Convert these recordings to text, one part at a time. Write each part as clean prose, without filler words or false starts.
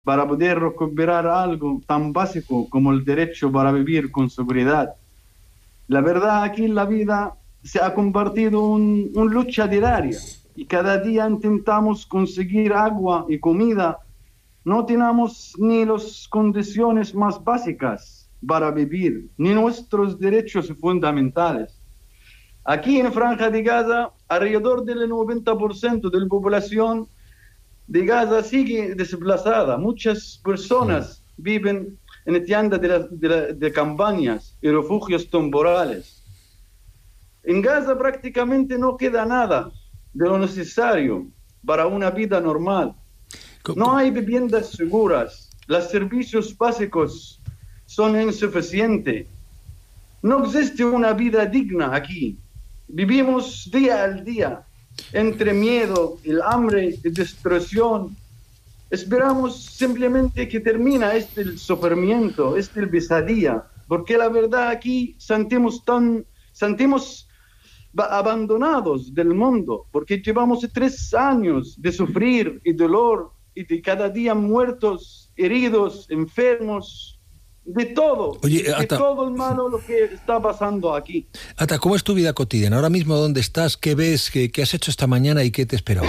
para poder recuperar algo tan básico como el derecho para vivir con seguridad. La verdad, aquí en la vida se ha convertido en una lucha diaria y cada día intentamos conseguir agua y comida. No tenemos ni las condiciones más básicas para vivir, ni nuestros derechos fundamentales. Aquí en Franja de Gaza, alrededor del 90% de la población de Gaza sigue desplazada. Muchas personas viven en tiendas de campañas y refugios temporales. En Gaza prácticamente no queda nada de lo necesario para una vida normal. No hay viviendas seguras, los servicios básicos son insuficientes. No existe una vida digna aquí. Vivimos día al día entre miedo, el hambre y destrucción. Esperamos simplemente que termine este sufrimiento, este pesadilla, porque la verdad aquí sentimos abandonados del mundo, porque llevamos 3 años de sufrir y dolor y de cada día muertos, heridos, enfermos, de todo, Oye, de Ata, todo el malo lo que está pasando aquí. Ata, ¿cómo es tu vida cotidiana? Ahora mismo, ¿dónde estás? ¿Qué ves? ¿Qué has hecho esta mañana y qué te esperaba?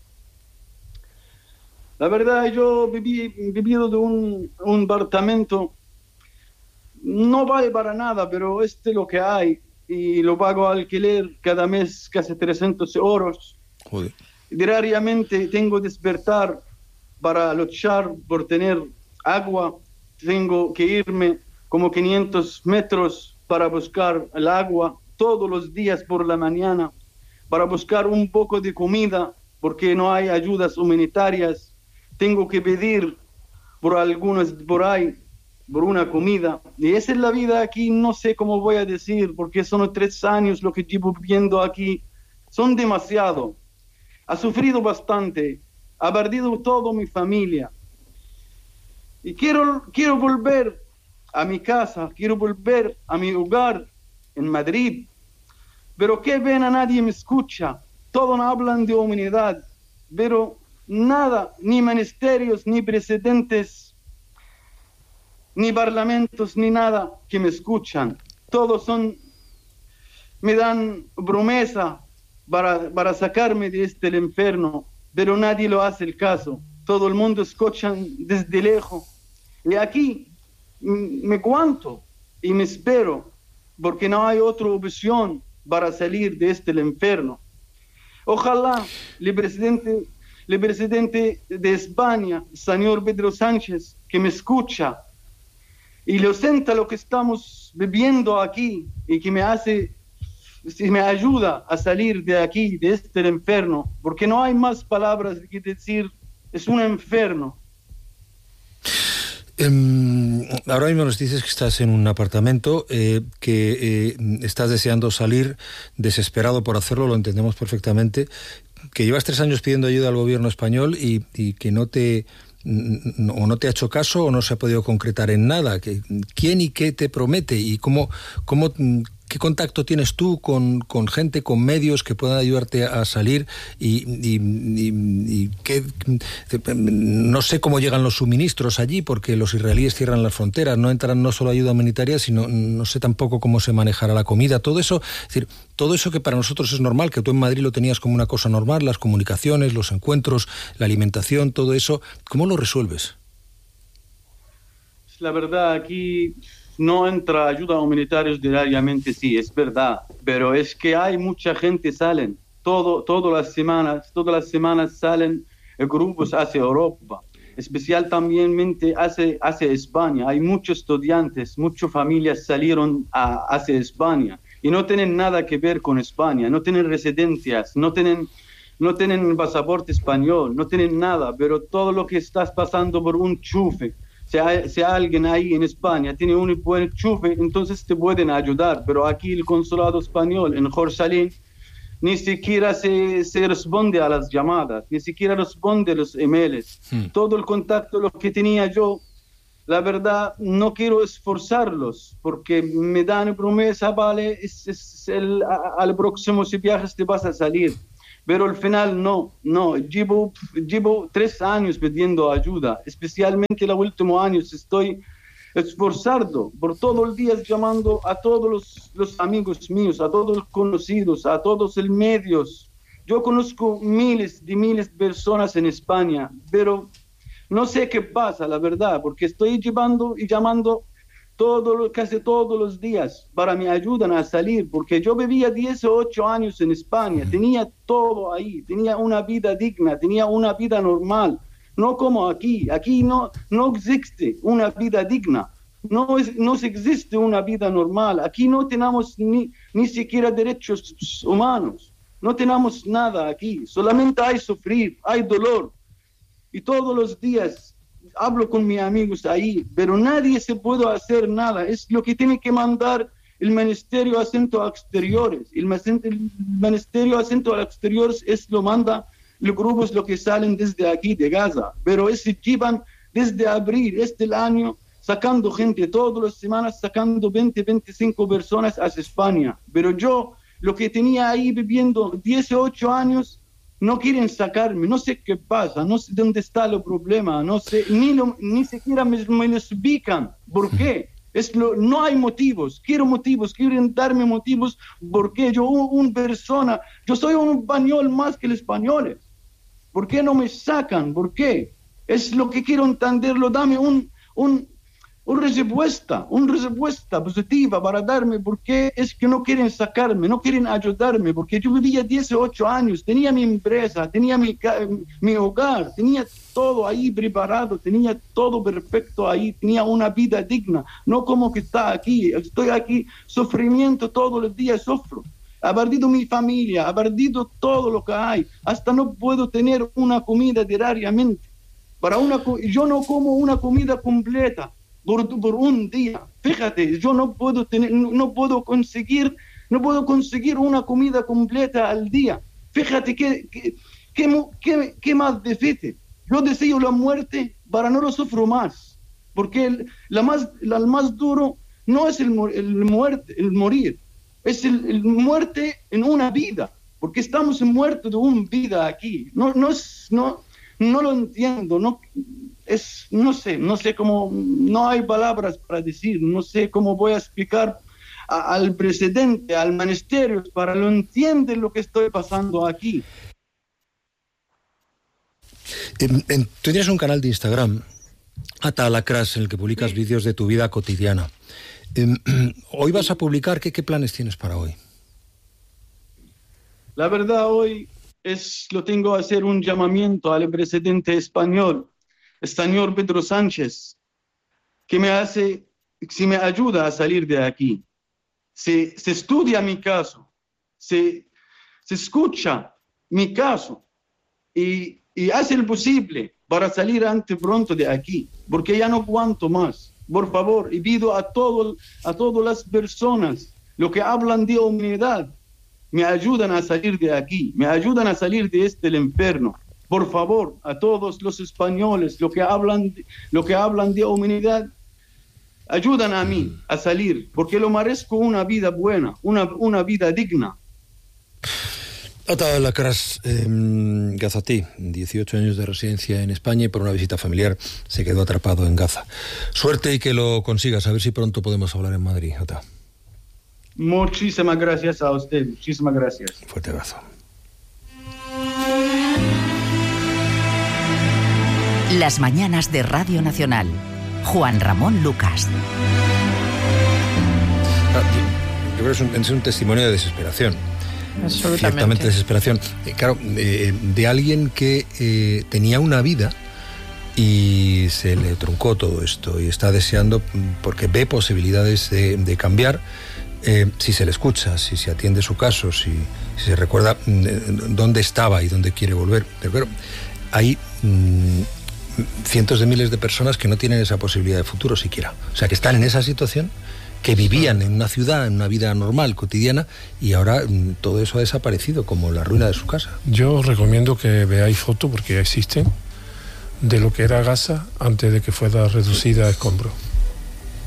La verdad, yo vivido de un apartamento, no vale para nada, pero este es lo que hay, y lo pago alquiler cada mes casi 300 euros. Joder. Diariamente tengo que despertar para luchar por tener agua, tengo que irme como 500 metros para buscar el agua todos los días por la mañana, para buscar un poco de comida, porque no hay ayudas humanitarias. Tengo que pedir por algunos por ahí, por una comida. Y esa es la vida aquí, no sé cómo voy a decir, porque son 3 años lo que llevo viviendo aquí. Son demasiado. Ha sufrido bastante, ha perdido toda mi familia. Y quiero volver a mi casa, quiero volver a mi hogar en Madrid. Pero qué pena, nadie me escucha. Todos hablan de humanidad, pero nada, ni ministerios, ni presidentes, ni parlamentos, ni nada que me escuchan. Todos me dan promesa para sacarme de este infierno, pero nadie lo hace el caso. Todo el mundo escucha desde lejos. Y aquí me aguanto y me espero, porque no hay otra opción para salir de este infierno. Ojalá el presidente de España, señor Pedro Sánchez, que me escucha y lo sienta lo que estamos viviendo aquí y que me ayuda a salir de aquí, de este infierno, porque no hay más palabras que decir, es un infierno. Ahora mismo nos dices que estás en un apartamento, que estás deseando salir, desesperado por hacerlo, lo entendemos perfectamente, que llevas 3 años pidiendo ayuda al gobierno español y que no te ha hecho caso o no se ha podido concretar en nada. ¿Quién y qué te promete y qué contacto tienes tú con gente, con medios que puedan ayudarte a salir y no sé cómo llegan los suministros allí, porque los israelíes cierran las fronteras, no entran no solo ayuda humanitaria, sino no sé tampoco cómo se manejará la comida, todo eso, es decir, todo eso que para nosotros es normal, que tú en Madrid lo tenías como una cosa normal, las comunicaciones, los encuentros, la alimentación, todo eso, ¿cómo lo resuelves? La verdad, aquí no entra ayuda humanitaria diariamente, sí, es verdad, pero es que hay mucha gente salen, todas las semanas salen grupos hacia Europa, especial también hacia España. Hay muchos estudiantes, muchas familias salieron hacia España y no tienen nada que ver con España, no tienen residencias, no tienen pasaporte español, no tienen nada, pero todo lo que estás pasando por un chufe. Si alguien ahí en España tiene un buen enchufe, entonces te pueden ayudar. Pero aquí el consulado español en Jerusalén ni siquiera se responde a las llamadas, ni siquiera responde a los emails. Todo el contacto lo que tenía yo, la verdad, no quiero esforzarlos, porque me dan promesa, vale, al próximo si viajas te vas a salir. pero al final no. Llevo 3 años pidiendo ayuda, especialmente los últimos años estoy esforzando por todo el día, llamando a todos los amigos míos, a todos los conocidos, a todos los medios. Yo conozco miles de personas en España, pero no sé qué pasa, la verdad, porque estoy llevando y llamando casi todos los días para me ayudan a salir, porque yo vivía 18 años en España, tenía todo ahí, tenía una vida digna, tenía una vida normal, no como aquí no existe una vida digna, no existe una vida normal, aquí no tenemos ni siquiera derechos humanos, no tenemos nada aquí, solamente hay sufrir, hay dolor, y todos los días hablo con mis amigos ahí, pero nadie se puede hacer nada. Es lo que tiene que mandar el Ministerio de Asuntos Exteriores. El Ministerio de Asuntos Exteriores lo manda los grupos lo que salen desde aquí, de Gaza. Pero llevan desde abril este año sacando gente, todas las semanas sacando 25 personas hacia España. Pero yo, lo que tenía ahí viviendo 18 años, no quieren sacarme, no sé qué pasa, no sé dónde está el problema, no sé, ni siquiera me lo explican. ¿Por qué? No hay motivos, quieren darme motivos, porque yo soy un español más que los españoles. ¿Por qué no me sacan? ¿Por qué? Es lo que quiero entenderlo, dame una respuesta positiva para darme, porque es que no quieren sacarme, no quieren ayudarme, porque yo vivía 18 años, tenía mi empresa, tenía mi hogar, tenía todo ahí preparado, tenía todo perfecto ahí, tenía una vida digna, no como que estoy aquí, sufrimiento todos los días, sufro. Ha perdido mi familia, ha perdido todo lo que hay, hasta no puedo tener una comida diariamente. Yo no como una comida completa por un día. Fíjate, yo no puedo conseguir una comida completa al día. Fíjate qué más difícil. Yo deseo la muerte para no lo sufro más, porque la más duro no es el morir, es el muerte en una vida, porque estamos muertos de una vida aquí. No lo entiendo, no sé cómo, no hay palabras para decir, no sé cómo voy a explicar al presidente, al ministerio, para que lo entienda lo que estoy pasando aquí. Tú tienes un canal de Instagram, Atalacras, en el que publicas vídeos de tu vida cotidiana. Hoy vas a publicar, ¿qué planes tienes para hoy? La verdad, hoy lo tengo a hacer un llamamiento al presidente español, el señor Pedro Sánchez, que me ayuda a salir de aquí. Se estudia mi caso, se escucha mi caso y hace el posible para salir pronto de aquí, porque ya no aguanto más. Por favor, y pido a todas las personas, lo que hablan de humanidad, me ayudan a salir de aquí, me ayudan a salir de el infierno. Por favor, a todos los españoles, lo que hablan de humanidad, ayudan a mí a salir, porque lo merezco una vida buena, una vida digna. Atalacras Gazatí, 18 años de residencia en España y por una visita familiar se quedó atrapado en Gaza. Suerte y que lo consigas, a ver si pronto podemos hablar en Madrid, Ata. Muchísimas gracias a usted, muchísimas gracias. Fuerte abrazo. Las mañanas de Radio Nacional. Juan Ramón Lucas. Yo creo que es un testimonio de desesperación. Ciertamente desesperación. Claro, de alguien que tenía una vida y se le truncó todo esto y está deseando, porque ve posibilidades de cambiar, si se le escucha, si se atiende su caso, si se recuerda dónde estaba y dónde quiere volver. Pero claro, hay cientos de miles de personas que no tienen esa posibilidad de futuro siquiera. O sea, que están en esa situación, que vivían en una ciudad, en una vida normal, cotidiana, y ahora todo eso ha desaparecido, como la ruina de su casa. Yo os recomiendo que veáis fotos, porque ya existen, de lo que era Gaza antes de que fuera reducida a escombros.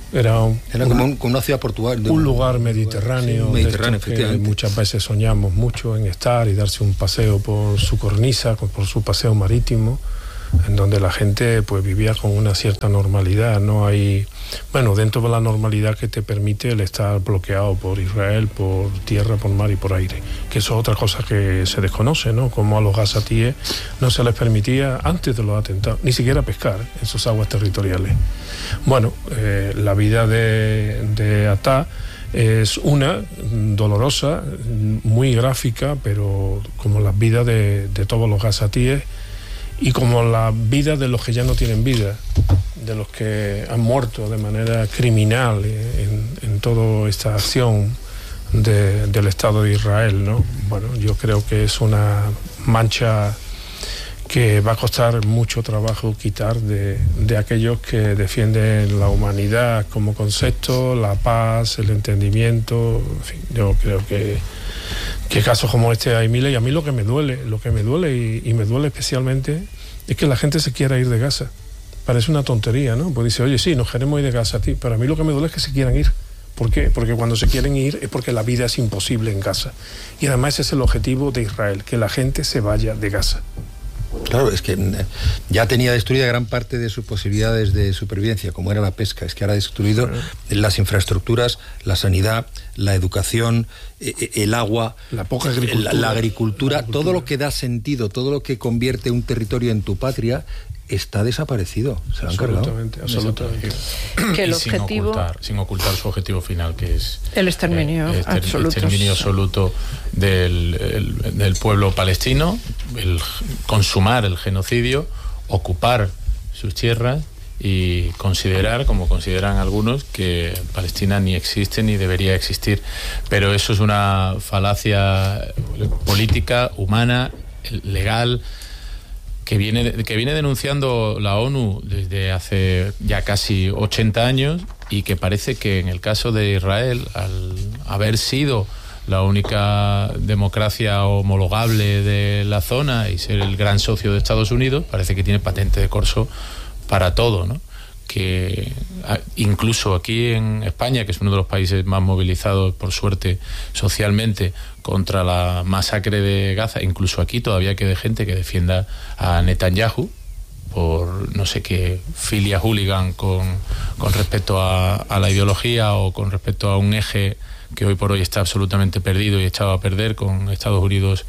Era como una ciudad portuaria. Un lugar mediterráneo, sí, mediterráneo, efectivamente. Muchas veces soñamos mucho en estar y darse un paseo por su cornisa, por su paseo marítimo, en donde la gente pues vivía con una cierta normalidad. No hay, bueno, dentro de la normalidad que te permite el estar bloqueado por Israel, por tierra, por mar y por aire, que eso es otra cosa que se desconoce, ¿no? Como a los gazatíes no se les permitía antes de los atentados ni siquiera pescar en sus aguas territoriales. Bueno, la vida de Attah es una dolorosa, muy gráfica, pero como las vidas de todos los gazatíes y como la vida de los que ya no tienen vida, de los que han muerto de manera criminal en toda esta acción del Estado de Israel, ¿no? Bueno, yo creo que es una mancha que va a costar mucho trabajo quitar de aquellos que defienden la humanidad como concepto, la paz, el entendimiento. En fin, yo creo que casos como este hay miles, y a mí lo que me duele y me duele especialmente es que la gente se quiera ir de Gaza. Parece una tontería, ¿no? Pues dice, oye, sí, nos queremos ir de Gaza, tío, pero a mí lo que me duele es que se quieran ir. ¿Por qué? Porque cuando se quieren ir es porque la vida es imposible en Gaza. Y además ese es el objetivo de Israel, que la gente se vaya de Gaza. Claro, es que ya tenía destruida gran parte de sus posibilidades de supervivencia, como era la pesca. Es que ahora ha destruido las infraestructuras, la sanidad, la educación, el agua, la poca agricultura, la agricultura, todo lo que da sentido, todo lo que convierte un territorio en tu patria, está desaparecido. Se lo han cargado. Absolutamente. Que el objetivo, sin ocultar su objetivo final, que es el exterminio absoluto. El exterminio absoluto del pueblo palestino, el consumar el genocidio, ocupar sus tierras y considerar, como consideran algunos, que Palestina ni existe ni debería existir. Pero eso es una falacia política, humana, legal, que viene denunciando la ONU desde hace ya casi 80 años, y que parece que en el caso de Israel, al haber sido la única democracia homologable de la zona y ser el gran socio de Estados Unidos, parece que tiene patente de corso para todo, ¿no? Que incluso aquí en España, que es uno de los países más movilizados, por suerte, socialmente, contra la masacre de Gaza, incluso aquí todavía queda gente que defienda a Netanyahu por no sé qué filia hooligan con respecto a la ideología o con respecto a un eje que hoy por hoy está absolutamente perdido y echado a perder con Estados Unidos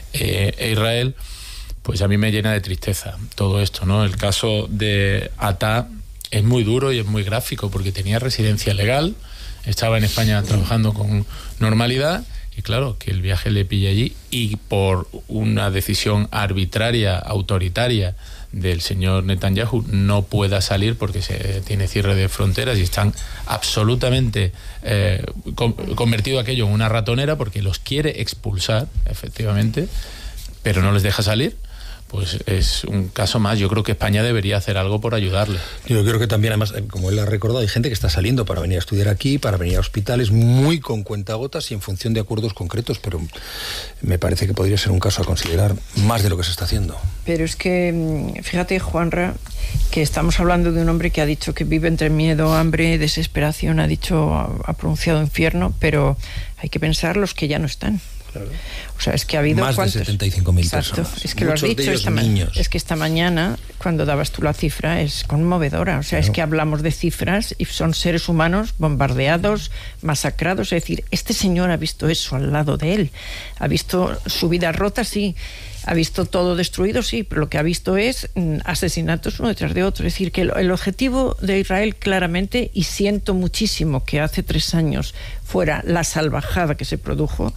e Israel. Pues a mí me llena de tristeza todo esto, ¿no? El caso de Attah es muy duro y es muy gráfico, porque tenía residencia legal, estaba en España trabajando con normalidad, y claro, que el viaje le pilla allí, y por una decisión arbitraria, autoritaria del señor Netanyahu, no pueda salir porque se tiene cierre de fronteras y están absolutamente convertido aquello en una ratonera, porque los quiere expulsar, efectivamente, pero no les deja salir. Pues es un caso más. Yo creo que España debería hacer algo por ayudarle. Yo creo que también, además, como él ha recordado, hay gente que está saliendo para venir a estudiar aquí, para venir a hospitales, muy con cuentagotas y en función de acuerdos concretos, pero me parece que podría ser un caso a considerar más de lo que se está haciendo. Pero es que, fíjate, Juanra, que estamos hablando de un hombre que ha dicho que vive entre miedo, hambre, desesperación, ha pronunciado infierno, pero hay que pensar los que ya no están. Claro. O sea, es que ha habido más de 75.000 personas. Es que lo has dicho niños. Es que esta mañana, cuando dabas tú la cifra, es conmovedora. O sea, claro. Es que hablamos de cifras y son seres humanos bombardeados, masacrados. Es decir, este señor ha visto eso al lado de él. Ha visto su vida rota, sí. Ha visto todo destruido, sí, pero lo que ha visto es asesinatos uno detrás de otro. Es decir, que el objetivo de Israel claramente, y siento muchísimo que hace 3 años fuera la salvajada que se produjo,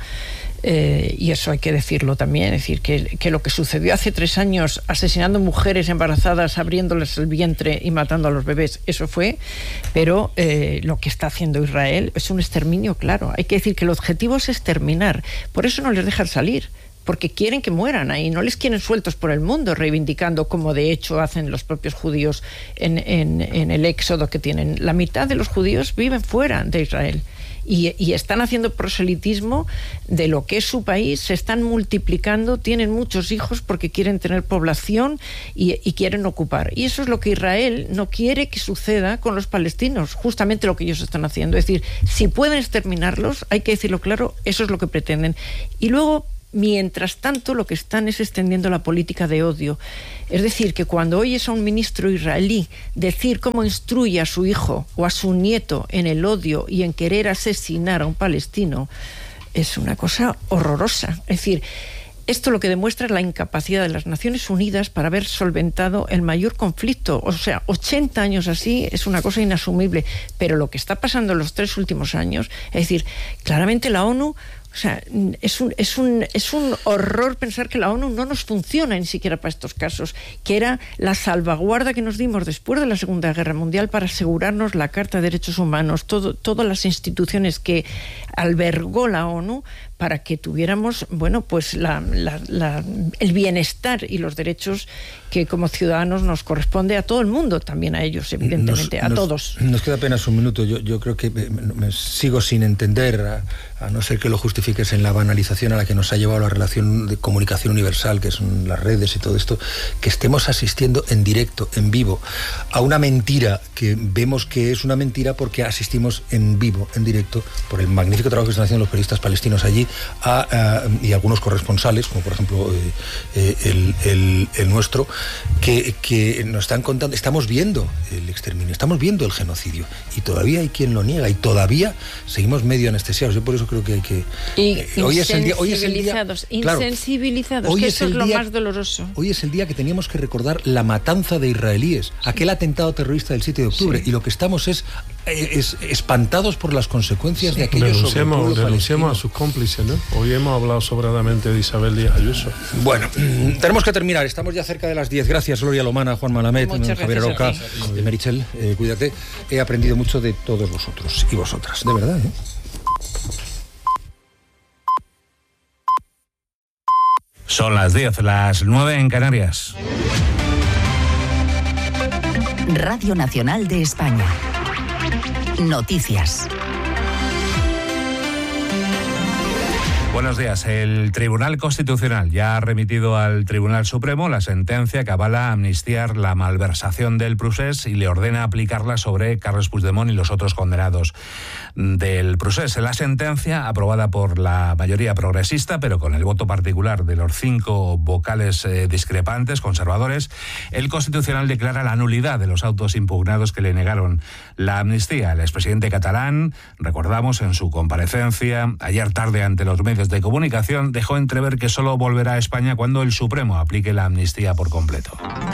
y eso hay que decirlo también, es decir, que lo que sucedió hace 3 años, asesinando mujeres embarazadas, abriéndoles el vientre y matando a los bebés, eso fue, pero lo que está haciendo Israel es un exterminio, claro. Hay que decir que el objetivo es exterminar, por eso no les dejan salir, porque quieren que mueran ahí, no les quieren sueltos por el mundo, reivindicando, como de hecho hacen los propios judíos en el éxodo que tienen. La mitad de los judíos viven fuera de Israel. Y están haciendo proselitismo de lo que es su país, se están multiplicando, tienen muchos hijos porque quieren tener población y quieren ocupar. Y eso es lo que Israel no quiere que suceda con los palestinos, justamente lo que ellos están haciendo. Es decir, si pueden exterminarlos, hay que decirlo claro, eso es lo que pretenden. Y luego, mientras tanto, lo que están es extendiendo la política de odio. Es decir, que cuando oyes a un ministro israelí decir cómo instruye a su hijo o a su nieto en el odio y en querer asesinar a un palestino, es una cosa horrorosa. Es decir, esto lo que demuestra es la incapacidad de las Naciones Unidas para haber solventado el mayor conflicto. O sea, 80 años así es una cosa inasumible. Pero lo que está pasando en los 3 últimos años, es decir, claramente la ONU... O sea, es un horror pensar que la ONU no nos funciona ni siquiera para estos casos, que era la salvaguarda que nos dimos después de la Segunda Guerra Mundial para asegurarnos la Carta de Derechos Humanos, todas las instituciones que albergó la ONU para que tuviéramos, bueno, pues el bienestar y los derechos que como ciudadanos nos corresponde a todo el mundo, también a ellos, evidentemente, a todos. Nos queda apenas un minuto. Yo creo que me sigo sin entender, a no ser que lo justifiques en la banalización a la que nos ha llevado la relación de comunicación universal, que son las redes y todo esto, que estemos asistiendo en directo, en vivo, a una mentira que vemos que es una mentira porque asistimos en vivo, en directo, por el magnífico trabajo que están haciendo los periodistas palestinos allí, y algunos corresponsales, como por ejemplo el nuestro, que nos están contando. Estamos viendo el exterminio, estamos viendo el genocidio, y todavía hay quien lo niega, y todavía seguimos medio anestesiados. Yo por eso creo que hay que... Insensibilizados, que eso es lo más doloroso. Hoy es el día que teníamos que recordar la matanza de israelíes, aquel atentado terrorista del 7 de octubre, y lo que estamos es espantados por las consecuencias de aquello. Denunciamos a sus cómplices, ¿no? Hoy hemos hablado sobradamente de Isabel Díaz Ayuso. Bueno, tenemos que terminar, estamos ya cerca de las 10. Gracias, Gloria Lomana, Juan Malamed, Javier Aroca, Merichel, cuídate. He aprendido mucho de todos vosotros y vosotras, de verdad, ¿eh? Son las 10, las 9 en Canarias. Radio Nacional de España. Noticias. Buenos días. El Tribunal Constitucional ya ha remitido al Tribunal Supremo la sentencia que avala amnistiar la malversación del Procés y le ordena aplicarla sobre Carles Puigdemont y los otros condenados del Procés. La sentencia, aprobada por la mayoría progresista, pero con el voto particular de los 5 vocales discrepantes, conservadores, el Constitucional declara la nulidad de los autos impugnados que le negaron la amnistía. El expresidente catalán, recordamos, en su comparecencia ayer tarde ante los medios de comunicación, dejó entrever que solo volverá a España cuando el Supremo aplique la amnistía por completo.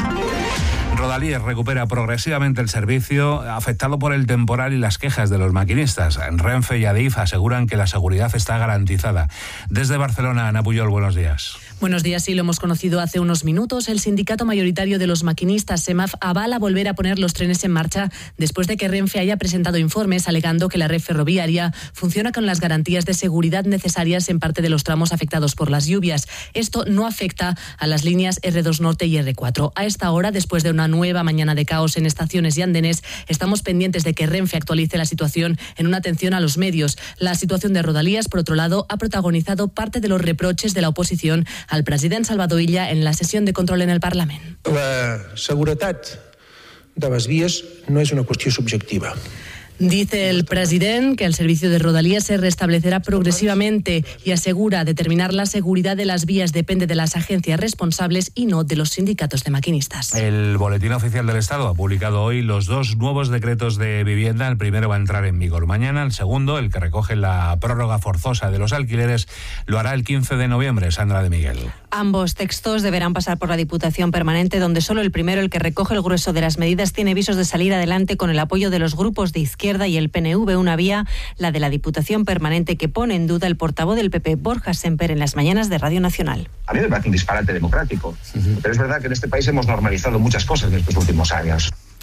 Rodalies recupera progresivamente el servicio afectado por el temporal y las quejas de los maquinistas. Renfe y Adif aseguran que la seguridad está garantizada. Desde Barcelona, Ana Puyol, buenos días. Buenos días, sí, lo hemos conocido hace unos minutos. El sindicato mayoritario de los maquinistas, SEMAF, avala volver a poner los trenes en marcha después de que Renfe haya presentado informes alegando que la red ferroviaria funciona con las garantías de seguridad necesarias en parte de los tramos afectados por las lluvias. Esto no afecta a las líneas R2 Norte y R4. A esta hora, después de una nueva mañana de caos en estaciones y andenes, estamos pendientes de que Renfe actualice la situación en una atención a los medios. La situación de Rodalies, por otro lado, ha protagonizado parte de los reproches de la oposición al president Salvador Illa en la sesión de control en el Parlament. La seguretat de les vies no és una qüestió subjectiva. Dice el presidente que el servicio de Rodalies se restablecerá progresivamente y asegura determinar la seguridad de las vías depende de las agencias responsables y no de los sindicatos de maquinistas. El Boletín Oficial del Estado ha publicado hoy los 2 nuevos decretos de vivienda. El primero va a entrar en vigor mañana, el segundo, el que recoge la prórroga forzosa de los alquileres, lo hará el 15 de noviembre. Sandra de Miguel. Ambos textos deberán pasar por la Diputación Permanente, donde solo el primero, el que recoge el grueso de las medidas, tiene visos de salir adelante con el apoyo de los grupos de izquierda y el PNV, una vía, la de la Diputación Permanente, que pone en duda el portavoz del PP, Borja Semper, en las mañanas de Radio Nacional. A mí me parece un disparate democrático, pero es verdad que en este país hemos normalizado muchas cosas en estos últimos años.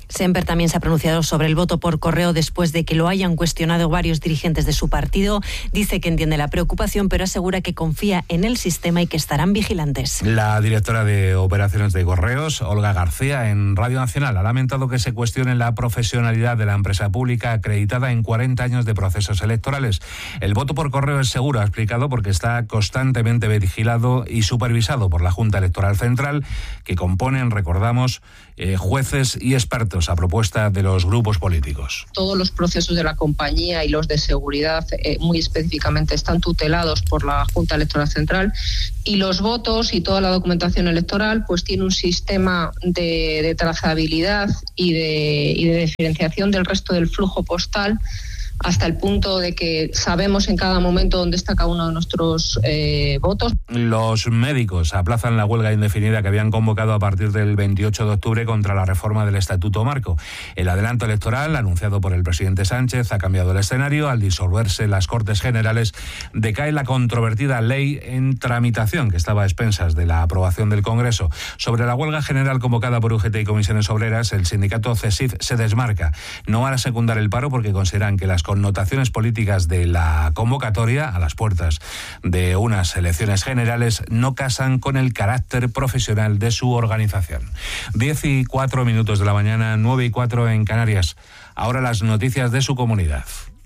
Semper también se ha pronunciado sobre el voto por correo después de que lo hayan cuestionado varios dirigentes de su partido. Dice que entiende la preocupación, pero asegura que confía en el sistema y que estarán vigilantes. La directora de operaciones de Correos, Olga García, en Radio Nacional, ha lamentado que se cuestione la profesionalidad de la empresa pública acreditada en 40 años de procesos electorales. El voto por correo es seguro, ha explicado, porque está constantemente vigilado y supervisado por la Junta Electoral Central, que componen, recordamos, jueces y expertos a propuesta de los grupos políticos. Todos los procesos de la compañía y los de seguridad muy específicamente están tutelados por la Junta Electoral Central, y los votos y toda la documentación electoral pues tiene un sistema de trazabilidad y de diferenciación del resto del flujo postal, hasta el punto de que sabemos en cada momento dónde está cada uno de nuestros votos. Los médicos aplazan la huelga indefinida que habían convocado a partir del 28 de octubre contra la reforma del Estatuto Marco. El adelanto electoral, anunciado por el presidente Sánchez, ha cambiado el escenario. Al disolverse las Cortes Generales, decae la controvertida ley en tramitación, que estaba a expensas de la aprobación del Congreso. Sobre la huelga general convocada por UGT y Comisiones Obreras, el sindicato CESIF se desmarca. No van a secundar el paro porque consideran que las connotaciones políticas de la convocatoria, a las puertas de unas elecciones generales, no casan con el carácter profesional de su organización. 10:04 de la mañana, 9:04 en Canarias. Ahora las noticias de su comunidad.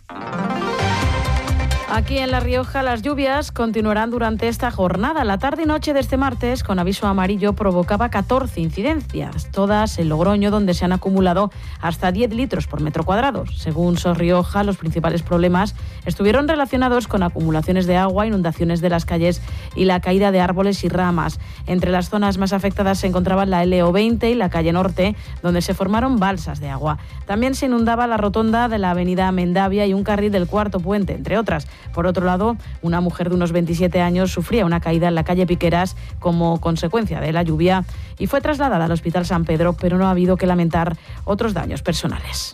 Aquí en La Rioja las lluvias continuarán durante esta jornada. La tarde y noche de este martes, con aviso amarillo, provocaba 14 incidencias, todas en Logroño, donde se han acumulado hasta 10 litros por metro cuadrado. Según SOS Rioja, los principales problemas estuvieron relacionados con acumulaciones de agua, inundaciones de las calles y la caída de árboles y ramas. Entre las zonas más afectadas se encontraban la LO20 y la calle Norte, donde se formaron balsas de agua. También se inundaba la rotonda de la avenida Mendavia y un carril del Cuarto Puente, entre otras. Por otro lado, una mujer de unos 27 años sufría una caída en la calle Piqueras como consecuencia de la lluvia y fue trasladada al Hospital San Pedro, pero no ha habido que lamentar otros daños personales.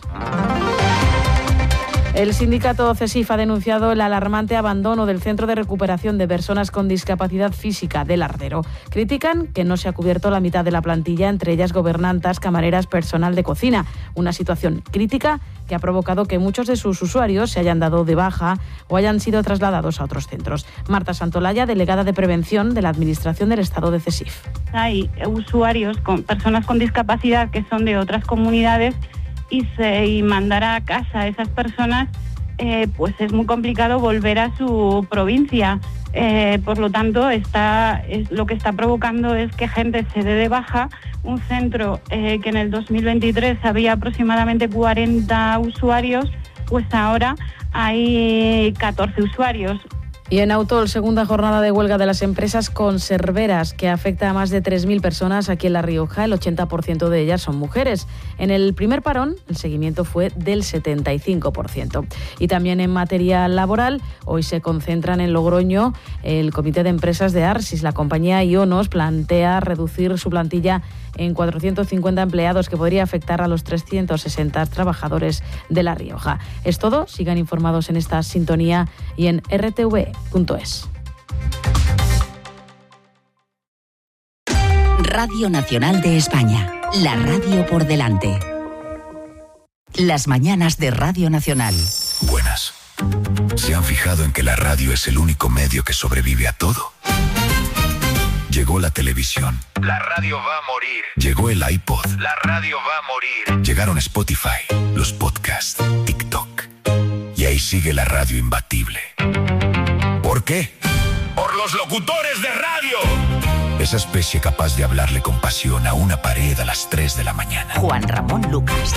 El sindicato CESIF ha denunciado el alarmante abandono del Centro de Recuperación de Personas con Discapacidad Física de Lardero. Critican que no se ha cubierto la mitad de la plantilla, entre ellas gobernantas, camareras, personal de cocina. Una situación crítica que ha provocado que muchos de sus usuarios se hayan dado de baja o hayan sido trasladados a otros centros. Marta Santolaya, delegada de Prevención de la Administración del Estado de CESIF. Hay usuarios, personas con discapacidad que son de otras comunidades, y mandar a casa a esas personas, pues es muy complicado volver a su provincia. Por lo tanto, lo que está provocando es que gente se dé de baja. Un centro que en el 2023 había aproximadamente 40 usuarios, pues ahora hay 14 usuarios. Y en Autol, segunda jornada de huelga de las empresas conserveras, que afecta a más de 3.000 personas aquí en La Rioja. El 80% de ellas son mujeres. En el primer parón, el seguimiento fue del 75%. Y también en materia laboral, hoy se concentran en Logroño el Comité de Empresas de Arsis. La compañía Ionos plantea reducir su plantilla en 450 empleados, que podría afectar a los 360 trabajadores de La Rioja. Es todo. Sigan informados en esta sintonía y en rtv.es. Radio Nacional de España, la radio por delante. Las mañanas de Radio Nacional. Buenas. ¿Se han fijado en que la radio es el único medio que sobrevive a todo? Llegó la televisión. La radio va a morir. Llegó el iPod. La radio va a morir. Llegaron Spotify, los podcasts, TikTok. Y ahí sigue la radio imbatible. ¿Por qué? ¡Por los locutores de radio! Esa especie capaz de hablarle con pasión a una pared a las 3 de la mañana. Juan Ramón Lucas.